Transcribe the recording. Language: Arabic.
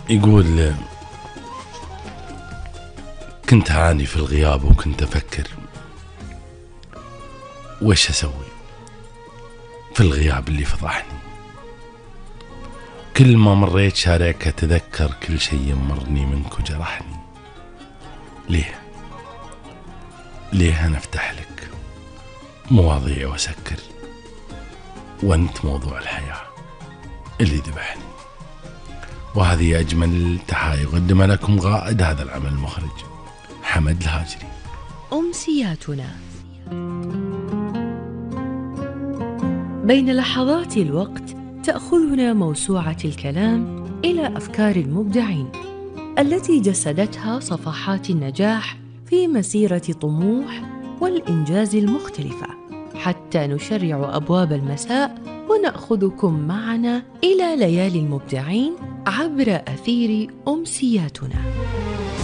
يقول: كنت أعاني في الغياب وكنت أفكر وش أسوي في الغياب اللي فضحني. كل ما مريت شارعك أتذكر كل شيء مرني منك وجرحني. ليه أنا أفتح لك مواضيع وأسكر وأنت موضوع الحياة اللي ذبحني. وهذه أجمل تحايا يقدم لكم غائد هذا العمل المخرج حمد الهاجري. أمسياتنا. بين لحظات الوقت تأخذنا موسوعة الكلام إلى أفكار المبدعين التي جسدتها صفحات النجاح في مسيرة طموح والإنجاز المختلفة، حتى نشرع أبواب المساء ونأخذكم معنا إلى ليالي المبدعين عبر أثير أمسياتنا.